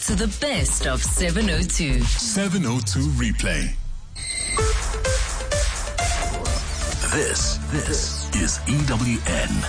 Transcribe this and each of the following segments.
to the best of 702. 702 Replay. This is EWN.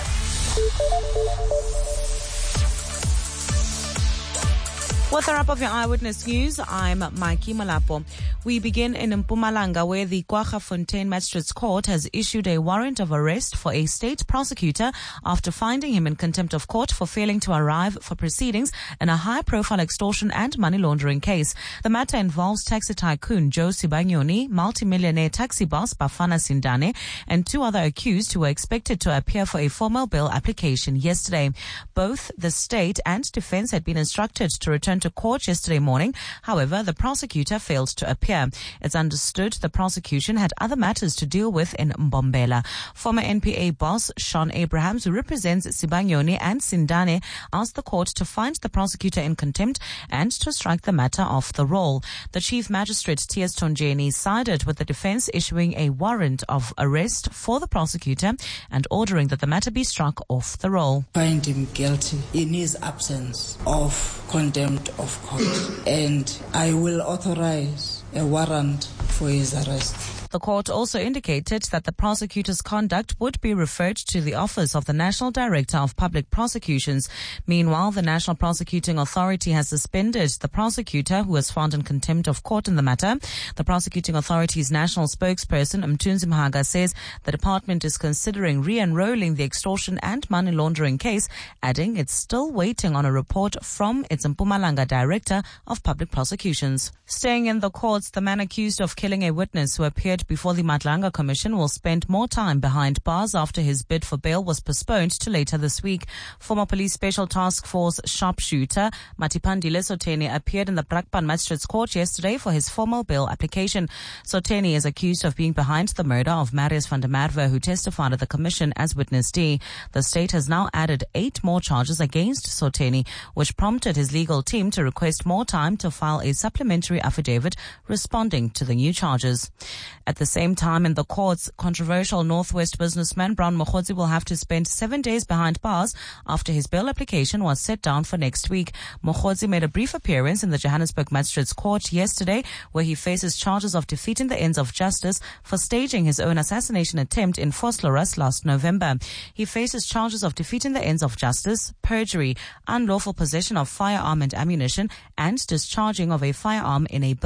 With a wrap of your Eyewitness News, I'm Mikey Malapo. We begin in Mpumalanga, where the Kwaggafontein Magistrates Court has issued a warrant of arrest for a state prosecutor after finding him in contempt of court for failing to arrive for proceedings in a high-profile extortion and money laundering case. The matter involves taxi tycoon Joe Sibanyoni, multimillionaire taxi boss Bafana Sindane, and two other accused who were expected to appear for a formal bail application yesterday. Both the state and defense had been instructed to return to court yesterday morning. However, the prosecutor failed to appear. It's understood the prosecution had other matters to deal with in Mbombela. Former NPA boss Sean Abrahams, who represents Sibanyoni and Sindane, asked the court to find the prosecutor in contempt and to strike the matter off the roll. The chief magistrate T.S. Tonjeni sided with the defense, issuing a warrant of arrest for the prosecutor and ordering that the matter be struck off the roll. Find him guilty in his absence of contempt of court, and I will authorize a warrant for his arrest. The court also indicated that the prosecutor's conduct would be referred to the Office of the National Director of Public Prosecutions. Meanwhile, the National Prosecuting Authority has suspended the prosecutor who was found in contempt of court in the matter. The Prosecuting Authority's national spokesperson, Mthunzi Mhaga, says the department is considering re-enrolling the extortion and money laundering case, adding it's still waiting on a report from its Mpumalanga Director of Public Prosecutions. Staying in the courts, the man accused of killing a witness who appeared before the Madlanga Commission will spend more time behind bars after his bid for bail was postponed to later this week. Former Police Special Task Force sharpshooter Matipandile Soteni appeared in the Brakpan Magistrates Court yesterday for his formal bail application. Soteni is accused of being behind the murder of Marius van der Merwe, who testified at the Commission as Witness D. The state has now added 8 more charges against Soteni, which prompted his legal team to request more time to file a supplementary affidavit responding to the new charges. At the same time, in the courts, controversial Northwest businessman Brown Mokhodzi will have to spend 7 days behind bars after his bail application was set down for next week. Mokhodzi made a brief appearance in the Johannesburg Magistrates Court yesterday, where he faces charges of defeating the ends of justice for staging his own assassination attempt in Vosloorus last November. He faces charges of defeating the ends of justice, perjury, unlawful possession of firearm and ammunition, and discharging of a firearm in a